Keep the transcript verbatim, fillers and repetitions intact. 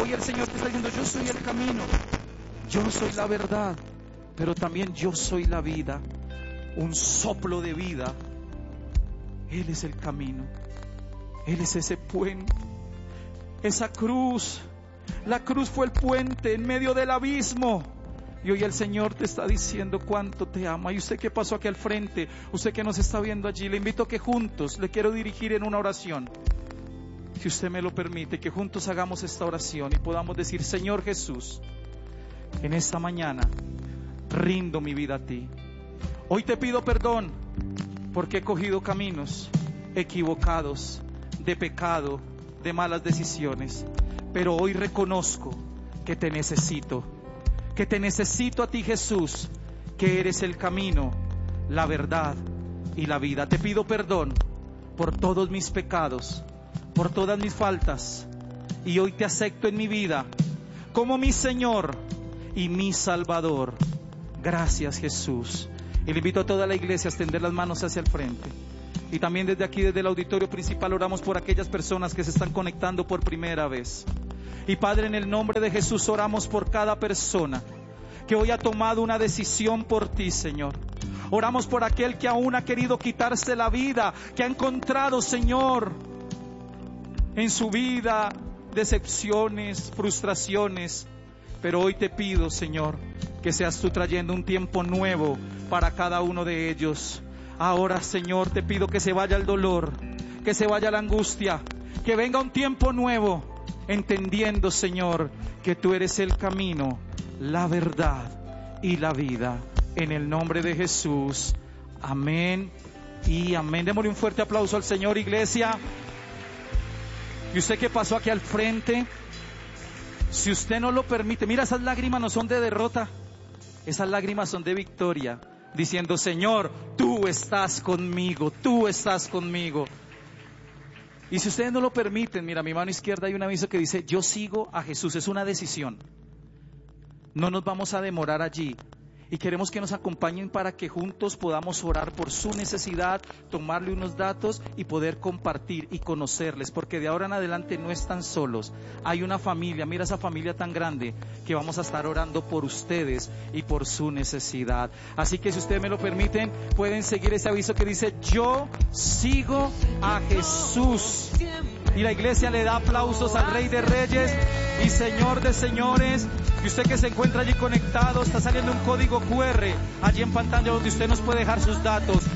Hoy el Señor te está diciendo: yo soy el camino, yo soy la verdad, pero también yo soy la vida, un soplo de vida. Él es el camino, Él es ese puente, esa cruz. La cruz fue el puente en medio del abismo. Y hoy el Señor te está diciendo cuánto te ama. Y usted que pasó aquí al frente, usted que nos está viendo allí, le invito a que juntos le quiero dirigir en una oración. Si usted me lo permite, que juntos hagamos esta oración y podamos decir: Señor Jesús, en esta mañana rindo mi vida a ti. Hoy te pido perdón porque he cogido caminos equivocados, de pecado, de malas decisiones. Pero hoy reconozco que te necesito, que te necesito a ti, Jesús, que eres el camino, la verdad y la vida. Te pido perdón por todos mis pecados, por todas mis faltas, y hoy te acepto en mi vida como mi Señor y mi Salvador. Gracias, Jesús. Y le invito a toda la iglesia a extender las manos hacia el frente. Y también desde aquí, desde el auditorio principal, oramos por aquellas personas que se están conectando por primera vez. Y Padre, en el nombre de Jesús oramos por cada persona que hoy ha tomado una decisión por ti, Señor. Oramos por aquel que aún ha querido quitarse la vida, que ha encontrado, Señor, en su vida decepciones, frustraciones. Pero hoy te pido, Señor, que seas tú trayendo un tiempo nuevo para cada uno de ellos. Ahora, Señor, te pido que se vaya el dolor, que se vaya la angustia, que venga un tiempo nuevo, entendiendo, Señor, que tú eres el camino, la verdad y la vida. En el nombre de Jesús, amén y amén. Démosle un fuerte aplauso al Señor, iglesia. Y usted que pasó aquí al frente, si usted no lo permite, mira, esas lágrimas no son de derrota, esas lágrimas son de victoria, diciendo: Señor, tú estás conmigo, tú estás conmigo. Y si ustedes no lo permiten, mira, a mi mano izquierda hay un aviso que dice: yo sigo a Jesús. Es una decisión. No nos vamos a demorar allí. Y queremos que nos acompañen para que juntos podamos orar por su necesidad, tomarle unos datos y poder compartir y conocerles, porque de ahora en adelante no están solos. Hay una familia, mira esa familia tan grande, que vamos a estar orando por ustedes y por su necesidad. Así que si ustedes me lo permiten, pueden seguir ese aviso que dice: yo sigo a Jesús. Y la iglesia le da aplausos al Rey de Reyes y Señor de Señores. Y usted que se encuentra allí conectado, está saliendo un código cu erre allí en pantalla donde usted nos puede dejar sus datos.